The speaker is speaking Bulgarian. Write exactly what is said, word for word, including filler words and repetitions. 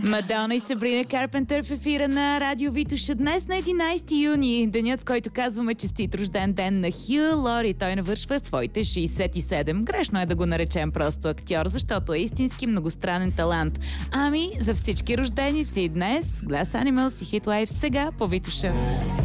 Мадона и Сабрина Карпентър в ефира на Радио Витоша днес на единайсети юни, денят, в който казваме честит рожден ден на Хю Лори. Той навършва своите шейсет и седем. Грешно е да го наречем просто актьор, защото е истински многостранен талант. Ами, за всички рожденици днес, Glass Animals и Hit Life сега по Витоша.